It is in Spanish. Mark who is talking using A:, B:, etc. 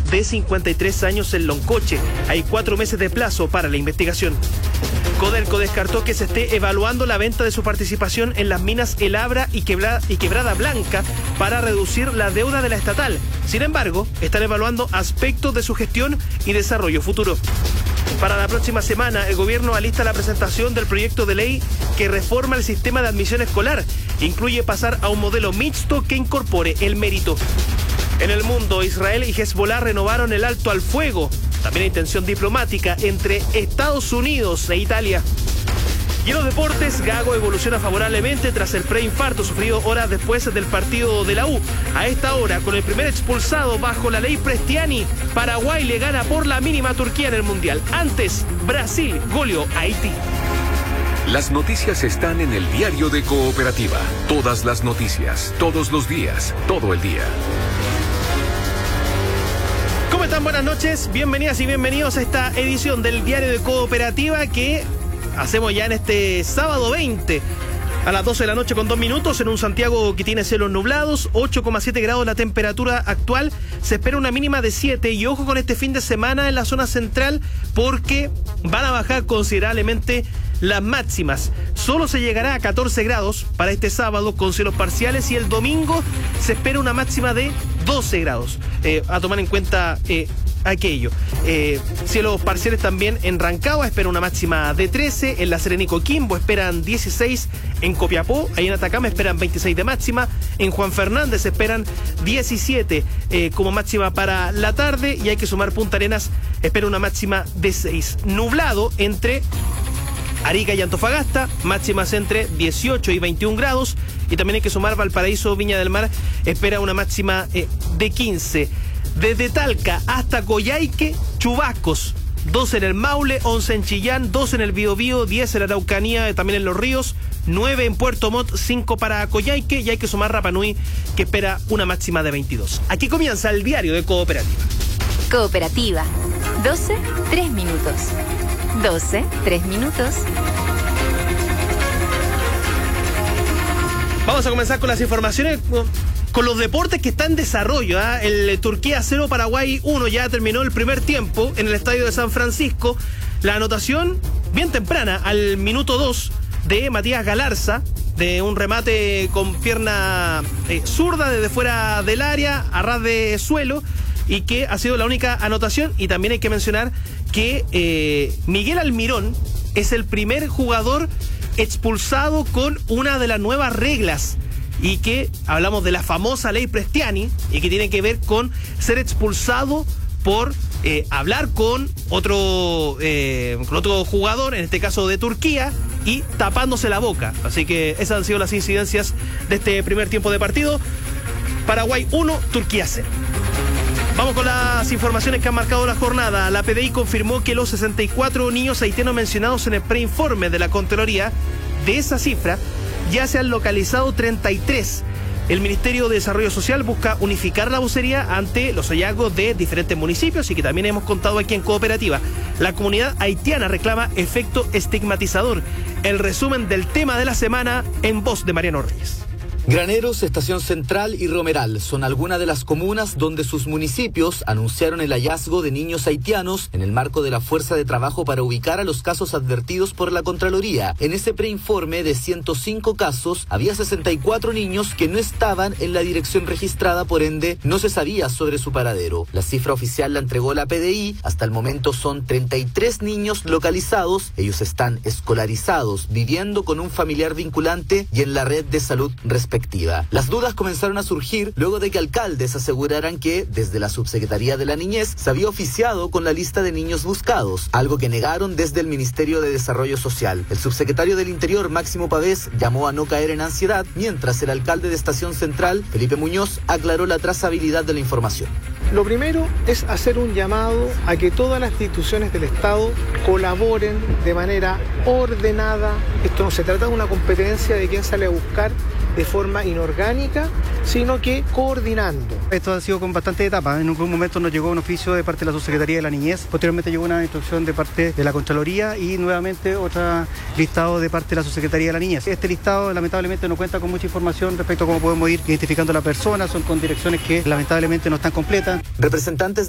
A: de 53 años en Loncoche. Hay 4 meses de plazo para la investigación. Codelco descartó que se esté evaluando la venta de su participación en las minas El Abra y Quebrada Blanca para reducir la deuda de la estatal. Sin embargo, están evaluando aspectos de su gestión y desarrollo futuro. Para la próxima semana, el gobierno alista la presentación del proyecto de ley que reforma el sistema de admisión escolar. Incluye pasar a un modelo mixto que incorpore el mérito. En el mundo, Israel y Hezbollah renovaron el alto al fuego. También hay tensión diplomática entre Estados Unidos e Italia. Y en los deportes, Gago evoluciona favorablemente tras el preinfarto sufrido horas después del partido de la U. A esta hora, con el primer expulsado bajo la ley Prestiani, Paraguay le gana por la mínima a Turquía en el Mundial. Antes, Brasil goleó a Haití.
B: Las noticias están en el diario de Cooperativa. Todas las noticias, todos los días, todo el día.
A: ¿Cómo están? Buenas noches, bienvenidas y bienvenidos a esta edición del diario de Cooperativa que hacemos ya en este sábado 20 a las 12 de la noche con 2 minutos en un Santiago que tiene cielos nublados, 8,7 grados la temperatura actual, se espera una mínima de 7 y ojo con este fin de semana en la zona central porque van a bajar considerablemente las máximas. Solo se llegará a 14 grados para este sábado con cielos parciales y el domingo se espera una máxima de 12 grados. A tomar en cuenta aquello. Cielos parciales también en Rancagua, espera una máxima de 13, en La Serena y Coquimbo esperan 16, en Copiapó, ahí en Atacama esperan 26 de máxima, en Juan Fernández esperan 17 como máxima para la tarde y hay que sumar Punta Arenas, espera una máxima de 6. Nublado entre Arica y Antofagasta, máximas entre 18 y 21 grados. Y también hay que sumar Valparaíso, Viña del Mar, espera una máxima de 15. Desde Talca hasta Coyhaique, chubascos. 2 en el Maule, 11 en Chillán, 2 en el Biobío, 10 en la Araucanía, también en Los Ríos, 9 en Puerto Montt, 5 para Coyhaique y hay que sumar Rapa Nui, que espera una máxima de 22. Aquí comienza el diario de Cooperativa.
C: Cooperativa, 12, 3 minutos. 12, 3 minutos.
A: Vamos a comenzar con las informaciones, con los deportes que están en desarrollo. El Turquía 0, Paraguay 1 ya terminó el primer tiempo en el estadio de San Francisco. La anotación bien temprana, al minuto 2, de Matías Galarza, de un remate con pierna zurda desde fuera del área, a ras de suelo, y que ha sido la única anotación. Y también hay que mencionar que Miguel Almirón es el primer jugador expulsado con una de las nuevas reglas y que hablamos de la famosa ley Prestiani y que tiene que ver con ser expulsado por hablar con otro jugador, en este caso de Turquía, y tapándose la boca. Así que esas han sido las incidencias de este primer tiempo de partido. Paraguay 1, Turquía 0. Vamos con las informaciones que han marcado la jornada. La PDI confirmó que los 64 niños haitianos mencionados en el preinforme de la Contraloría, de esa cifra, ya se han localizado 33. El Ministerio de Desarrollo Social busca unificar la vocería ante los hallazgos de diferentes municipios y que también hemos contado aquí en Cooperativa. La comunidad haitiana reclama efecto estigmatizador. El resumen del tema de la semana en voz de Mariano Reyes.
D: Graneros, Estación Central y Romeral son algunas de las comunas donde sus municipios anunciaron el hallazgo de niños haitianos en el marco de la fuerza de trabajo para ubicar a los casos advertidos por la Contraloría. En ese preinforme de 105 casos, había 64 niños que no estaban en la dirección registrada, por ende, no se sabía sobre su paradero. La cifra oficial la entregó la PDI. Hasta el momento son 33 niños localizados. Ellos están escolarizados, viviendo con un familiar vinculante y en la red de salud respectiva. Las dudas comenzaron a surgir luego de que alcaldes aseguraran que desde la Subsecretaría de la Niñez se había oficiado con la lista de niños buscados, algo que negaron desde el Ministerio de Desarrollo Social. El subsecretario del Interior, Máximo Pavés, llamó a no caer en ansiedad, mientras el alcalde de Estación Central, Felipe Muñoz, aclaró la trazabilidad de la información.
E: Lo primero es hacer un llamado a que todas las instituciones del Estado colaboren de manera ordenada. Esto no se trata de una competencia de quién sale a buscar de forma inorgánica, sino que coordinando.
F: Esto ha sido con bastante etapas. En algún momento nos llegó un oficio de parte de la Subsecretaría de la Niñez, posteriormente llegó una instrucción de parte de la Contraloría y nuevamente otro listado de parte de la Subsecretaría de la Niñez. Este listado lamentablemente no cuenta con mucha información respecto a cómo podemos ir identificando a la persona, son con direcciones que lamentablemente no están completas.
D: Representantes